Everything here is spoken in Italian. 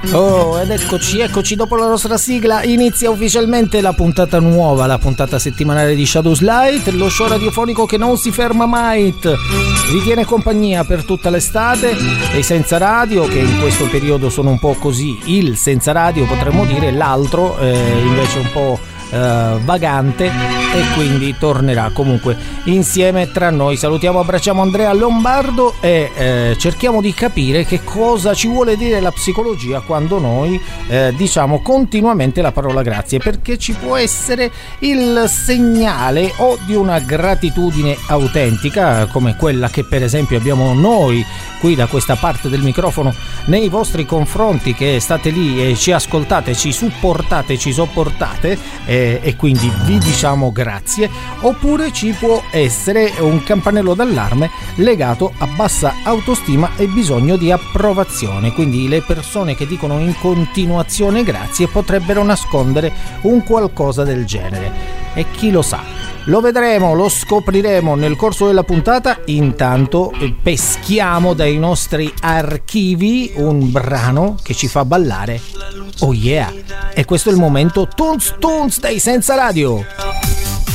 Oh, ed eccoci, dopo la nostra sigla inizia ufficialmente la puntata nuova, la puntata settimanale di Shadows Light, lo show radiofonico che non si ferma mai. Vi tiene compagnia per tutta l'estate e senza radio, che in questo periodo sono un po' così, il senza radio potremmo dire, l'altro invece un po' vagante, e quindi tornerà comunque insieme tra noi. Salutiamo, abbracciamo Andrea Lombardo e cerchiamo di capire che cosa ci vuole dire la psicologia quando noi diciamo continuamente la parola grazie, perché ci può essere il segnale o di una gratitudine autentica come quella che per esempio abbiamo noi qui da questa parte del microfono nei vostri confronti, che state lì e ci ascoltate, ci supportate, ci sopportate, e quindi vi diciamo grazie. Oppure ci può essere un campanello d'allarme legato a bassa autostima e bisogno di approvazione, quindi le persone che dicono in continuazione grazie potrebbero nascondere un qualcosa del genere, e chi lo sa. Lo vedremo, lo scopriremo nel corso della puntata. Intanto peschiamo dai nostri archivi un brano che ci fa ballare. Oh yeah! E questo è il momento Tunes dei Senza Radio.